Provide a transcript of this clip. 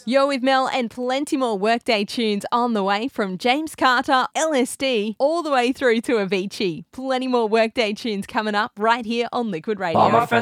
You're with Mel and plenty more Workday tunes on the way from James Carter, LSD, all the way through to Avicii. Plenty more Workday tunes coming up right here on Liquid Radio. All my friends